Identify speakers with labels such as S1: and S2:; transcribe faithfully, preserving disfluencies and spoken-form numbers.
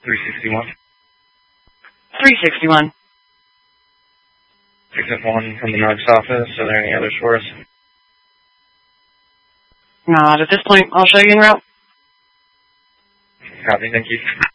S1: three sixty-one.
S2: three sixty-one.
S1: six F one from the Narcs office. Are there any others for us?
S2: Not at this point. I'll show you en route.
S1: Copy, thank you.